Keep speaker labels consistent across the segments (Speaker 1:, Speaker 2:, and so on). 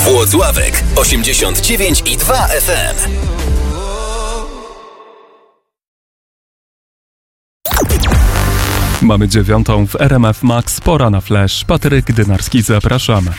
Speaker 1: Włocławek 89,2 FM.
Speaker 2: Mamy 9:00 w RMF Max, pora na flash. Patryk Dynarski, zapraszamy.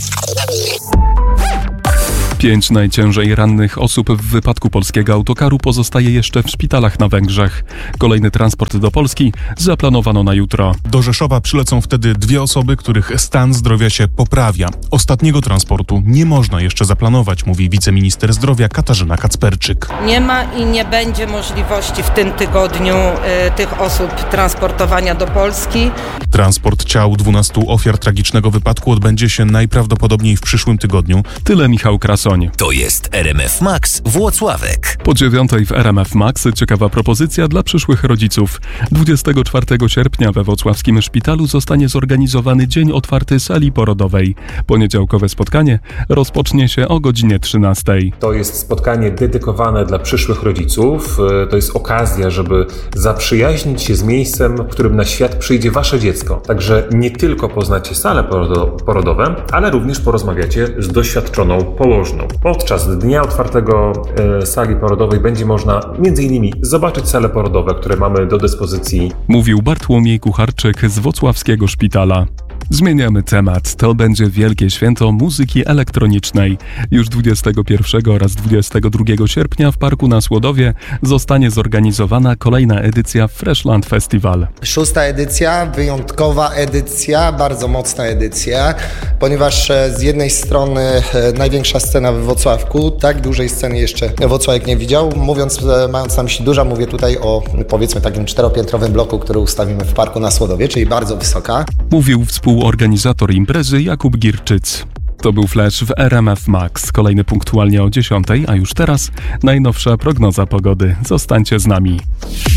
Speaker 2: 5 najciężej rannych osób w wypadku polskiego autokaru pozostaje jeszcze w szpitalach na Węgrzech. Kolejny transport do Polski zaplanowano na jutro.
Speaker 3: Do Rzeszowa przylecą wtedy 2 osoby, których stan zdrowia się poprawia. Ostatniego transportu nie można jeszcze zaplanować, mówi wiceminister zdrowia Katarzyna Kacperczyk.
Speaker 4: Nie ma i nie będzie możliwości w tym tygodniu tych osób transportowania do Polski.
Speaker 3: Transport ciał 12 ofiar tragicznego wypadku odbędzie się najprawdopodobniej w przyszłym tygodniu.
Speaker 2: Tyle Michał Krasoń.
Speaker 1: To jest RMF Max Włocławek.
Speaker 2: Po 9:00 w RMF Max ciekawa propozycja dla przyszłych rodziców. 24 sierpnia we włocławskim szpitalu zostanie zorganizowany dzień otwarty sali porodowej. Poniedziałkowe spotkanie rozpocznie się o godzinie 13:00.
Speaker 5: To jest spotkanie dedykowane dla przyszłych rodziców. To jest okazja, żeby zaprzyjaźnić się z miejscem, w którym na świat przyjdzie wasze dziecko. Także nie tylko poznacie salę porodową, ale również porozmawiacie z doświadczoną położną. Podczas dnia otwartego sali porodowej będzie można m.in. zobaczyć sale porodowe, które mamy do dyspozycji.
Speaker 2: Mówił Bartłomiej Kucharczyk z włocławskiego szpitala. Zmieniamy temat. To będzie wielkie święto muzyki elektronicznej. Już 21 oraz 22 sierpnia w Parku na Słodowie zostanie zorganizowana kolejna edycja Freshland Festival.
Speaker 6: 6. edycja, wyjątkowa edycja, bardzo mocna edycja, ponieważ z jednej strony największa scena we Włocławku, tak dużej sceny jeszcze Włocławek nie widział. Mając na myśli duża, mówię tutaj o powiedzmy takim 4-piętrowym bloku, który ustawimy w Parku na Słodowie, czyli bardzo wysoka.
Speaker 2: Mówił współorganizator imprezy Jakub Girczyc. To był flash w RMF Max. Kolejny punktualnie o 10:00, a już teraz najnowsza prognoza pogody. Zostańcie z nami.